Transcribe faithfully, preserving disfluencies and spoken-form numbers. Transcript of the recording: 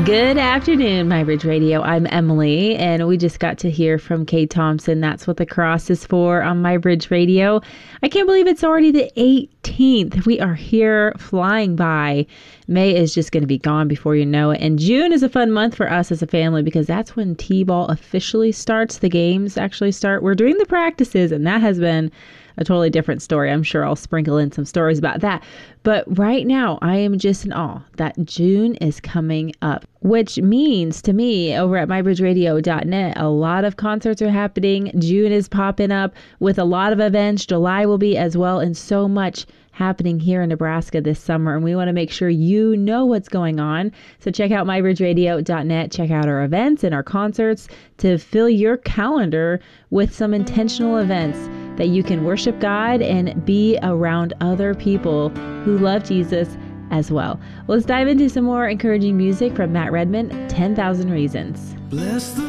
Good afternoon, My Bridge Radio. I'm Emily, and we just got to hear from Kate Thompson. That's what the cross is for on My Bridge Radio. I can't believe it's already the eighteenth. We are here flying by. May is just going to be gone before you know it. And June is a fun month for us as a family because that's when T-ball officially starts. The games actually start. We're doing the practices, and that has been a totally different story. I'm sure I'll sprinkle in some stories about that. But right now, I am just in awe that June is coming up, which means to me over at my bridge radio dot net, a lot of concerts are happening. June is popping up with a lot of events. July will be as well, and so much happening here in Nebraska this summer, and we want to make sure you know what's going on. So check out my bridge radio dot net, check out our events and our concerts to fill your calendar with some intentional events that you can worship God and be around other people who love Jesus as well. Let's dive into some more encouraging music from Matt Redman, ten thousand Reasons. Bless the